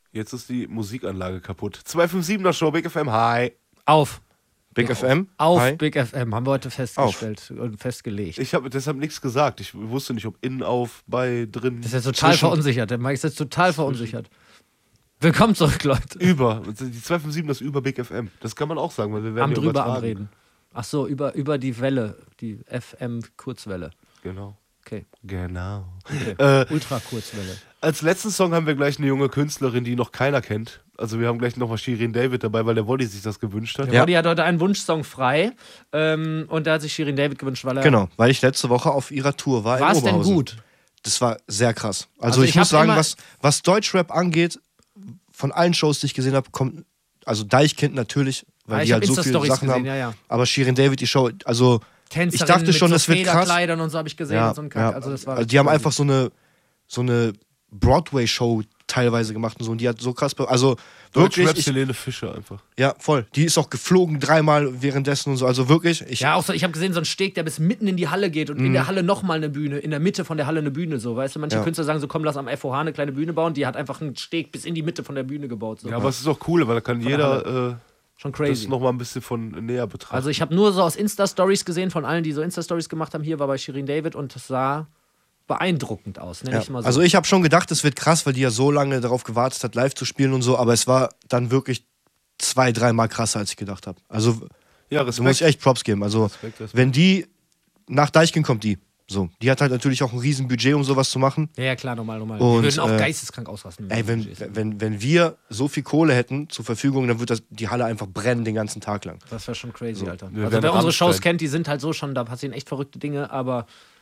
Jetzt ist die Musikanlage kaputt. 257er Show, Big FM, hi. Auf. Big FM? Auf Hi. Big FM, haben wir heute festgestellt und festgelegt. Ich habe deshalb nichts gesagt. Ich wusste nicht, ob innen, auf, bei, drin. Das ist jetzt total verunsichert. Der Mike ist jetzt total verunsichert. Willkommen zurück, Leute. Über. Die 257 ist über Big FM. Das kann man auch sagen, weil wir werden Am ja drüber übertragen. am Reden. Ach so, über die Welle, die FM-Kurzwelle. Genau. Okay. Genau. Ultra-Kurzwelle. Als letzten Song haben wir gleich eine junge Künstlerin, die noch keiner kennt. Also wir haben gleich nochmal Shirin David dabei, weil der Woddy sich das gewünscht hat. Der Woddy hat heute einen Wunschsong frei und da hat sich Shirin David gewünscht, weil er... Genau, weil ich letzte Woche auf ihrer Tour war. War in es denn Oberhausen. gut? Das war sehr krass. Also ich ich muss hab sagen, immer- was Deutschrap angeht, von allen Shows, die ich gesehen habe, kommt, also Deichkind natürlich, weil ich die hab halt so viele Insta-Stories Sachen gesehen, haben. ja. Aber Shirin David, die Show, also Tänzerin ich dachte schon, mit es so wird krass. Federkleidern und so habe ich gesehen und so ein Kack. Also das war die haben einfach so eine Broadway-Show teilweise gemacht und so. Und die hat so krass, also wirklich, Deutschrap Helene Fischer einfach. ja, voll. Die ist auch geflogen 3-mal währenddessen und so. Also wirklich, Ja, auch so, ich habe gesehen, so einen Steg, der bis mitten in die Halle geht und in der Halle nochmal eine Bühne, in der Mitte von der Halle eine Bühne, so, weißt du? Manche Ja. Künstler sagen so, komm, lass am FOH eine kleine Bühne bauen, die hat einfach einen Steg bis in die Mitte von der Bühne gebaut, so. Ja, aber es ist auch cool, weil da kann der jeder Schon das crazy. nochmal ein bisschen von näher betrachten. Also ich habe nur so aus Insta-Stories gesehen, von allen, die so Insta-Stories gemacht haben, hier war bei Shirin David und das sah beeindruckend aus, nenne ja. ich mal so. Also ich habe schon gedacht, es wird krass, weil die ja so lange darauf gewartet hat, live zu spielen und so. Aber es war dann wirklich 2-3-mal krasser, als ich gedacht habe. Also ja, du musst Respekt. echt Props geben. Also Respekt. wenn die nach Deichkind kommt, die. So, die hat halt natürlich auch ein riesen Budget, um sowas zu machen. ja, klar, normal. Und, Wir würden auch geisteskrank ausrasten. Ey, wenn wir so viel Kohle hätten zur Verfügung, dann wird die Halle einfach brennen den ganzen Tag lang. Das wäre schon crazy, Alter. wir Also werden wer unsere Shows Rammstein. kennt, die sind halt so schon, da passieren echt verrückte Dinge, aber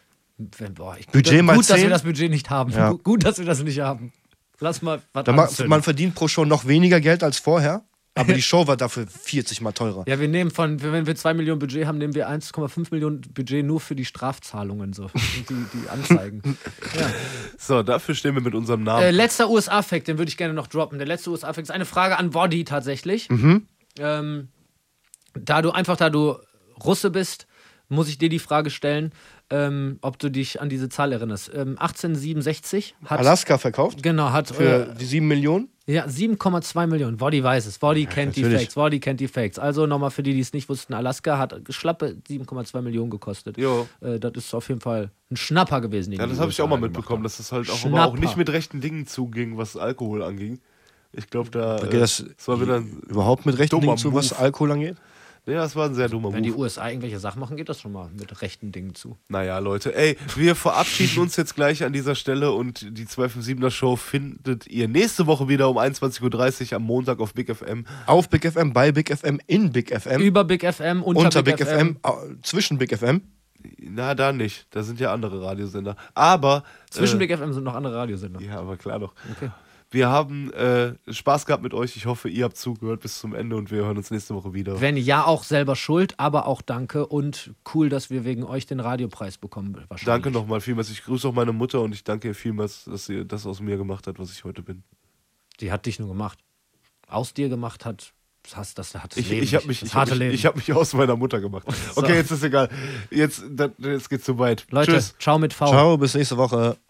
Budget mal gut, dass 10. wir das Budget nicht haben. Ja. Gut, dass wir das nicht haben. Lass mal was Man verdient pro Show noch weniger Geld als vorher, aber die Show war dafür 40 mal teurer. Ja, wir nehmen wenn wir 2 Millionen Budget haben, nehmen wir 1,5 Millionen Budget nur für die Strafzahlungen, so. Und die Anzeigen. Ja. So, dafür stehen wir mit unserem Namen. Letzter USA-Fact, den würde ich gerne noch droppen. Der letzte USA-Fact ist eine Frage an Woddy tatsächlich. Da du Russe bist, muss ich dir die Frage stellen, ob du dich an diese Zahl erinnerst. 1867 hat... Alaska verkauft Genau, hat... für die 7 Millionen. Ja, 7,2 Millionen. Woddy weiß es. Woddy kennt die natürlich. Facts. Woddy kennt die Facts. Also nochmal für die, die es nicht wussten, Alaska hat schlappe 7,2 Millionen gekostet. Jo. Das ist auf jeden Fall ein Schnapper gewesen. Den Ja, die das habe ich auch USA mal gemacht mitbekommen, haben. dass es halt auch, Schnapper. aber auch nicht mit rechten Dingen zuging, was Alkohol anging. Ich glaube, da Geht das war wieder ein, überhaupt mit rechten dummer Dingen zu, was Move. Alkohol angeht? ja, das war ein sehr dummer Wenn die Move. USA irgendwelche Sachen machen, geht das schon mal mit rechten Dingen zu. Naja, Leute, ey, wir verabschieden uns jetzt gleich an dieser Stelle und die 257er Show findet ihr nächste Woche wieder um 21:30 Uhr am Montag auf Big FM. Auf Big FM, bei Big FM, in Big FM, Über Big FM, unter Big FM, zwischen Big FM. Na, da nicht. Da sind ja andere Radiosender. Aber. Zwischen Big FM sind noch andere Radiosender. Ja, aber klar doch. Okay. Wir haben Spaß gehabt mit euch. Ich hoffe, ihr habt zugehört bis zum Ende und wir hören uns nächste Woche wieder. Wenn ja, auch selber schuld, aber auch danke und cool, dass wir wegen euch den Radiopreis bekommen. Wahrscheinlich. Danke nochmal vielmals. Ich grüße auch meine Mutter und ich danke ihr vielmals, dass sie das aus mir gemacht hat, was ich heute bin. Die hat dich nur gemacht. Aus dir gemacht hat. Das hat das Ich Leben habe nicht. mich, Das harte Leben. ich hab mich aus meiner Mutter gemacht. Okay, jetzt ist egal. Jetzt geht's zu weit. Leute, Tschüss. ciao mit V. Ciao, bis nächste Woche.